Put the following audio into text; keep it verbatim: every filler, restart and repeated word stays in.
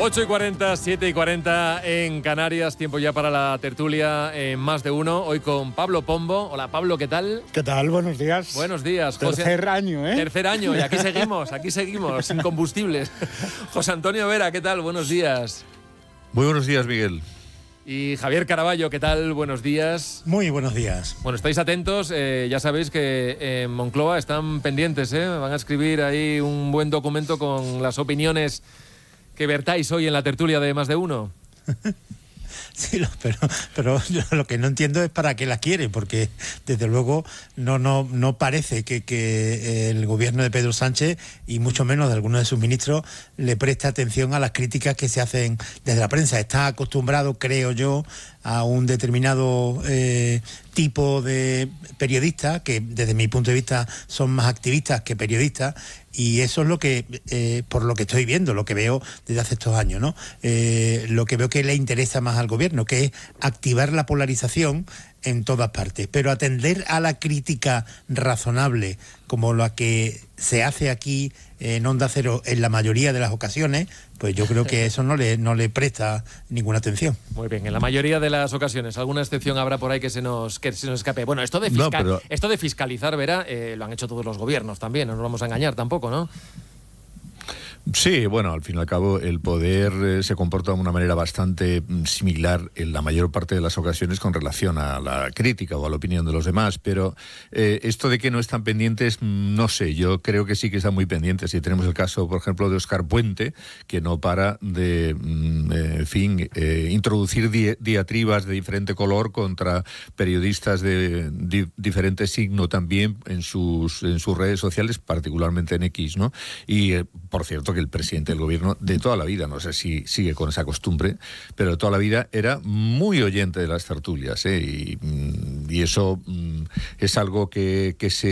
ocho y cuarenta, siete y cuarenta en Canarias, tiempo ya para la tertulia en Más de Uno, hoy con Pablo Pombo. Hola Pablo, ¿qué tal? ¿Qué tal? Buenos días. Buenos días, José. Tercer año, ¿eh? Tercer año, y aquí seguimos, aquí seguimos, sin combustibles. José Antonio Vera, ¿qué tal? Buenos días. Muy buenos días, Miguel. Y Javier Caraballo, ¿qué tal? Buenos días. Muy buenos días. Bueno, estáis atentos, eh, ya sabéis que en Moncloa están pendientes, ¿eh? Van a escribir ahí un buen documento con las opiniones que vertáis hoy en la tertulia de Más de Uno. Sí, pero, pero yo lo que no entiendo es para qué la quiere, porque desde luego no, no, no parece que, que el gobierno de Pedro Sánchez, y mucho menos de algunos de sus ministros, le preste atención a las críticas que se hacen desde la prensa. Está acostumbrado, creo yo, a un determinado eh, tipo de periodistas que desde mi punto de vista son más activistas que periodistas, y eso es lo que, eh, por lo que estoy viendo, lo que veo desde hace estos años, ¿no? Eh, lo que veo que le interesa más al gobierno, que es activar la polarización en todas partes, pero atender a la crítica razonable como la que se hace aquí en Onda Cero en la mayoría de las ocasiones, pues yo creo que eso no le, no le presta ninguna atención. Muy bien, en la mayoría de las ocasiones. Alguna excepción habrá por ahí que se nos, que se nos escape. Bueno, esto de, fiscal, no, pero... esto de fiscalizar, Vera, eh, lo han hecho todos los gobiernos también, no nos vamos a engañar tampoco, ¿no? Sí, bueno, al fin y al cabo el poder eh, se comporta de una manera bastante similar en la mayor parte de las ocasiones con relación a la crítica o a la opinión de los demás, pero eh, esto de que no están pendientes, no sé, yo creo que sí que están muy pendientes. Si tenemos el caso, por ejemplo, de Óscar Puente, que no para de, eh, en fin, eh, introducir di diatribas de diferente color contra periodistas de di diferente signo también en sus, en sus redes sociales, particularmente en X, ¿no? Y, eh, por cierto, que el presidente del gobierno de toda la vida, no sé si sigue con esa costumbre, pero de toda la vida era muy oyente de las tertulias, ¿eh? y, y eso mm, es algo que, que se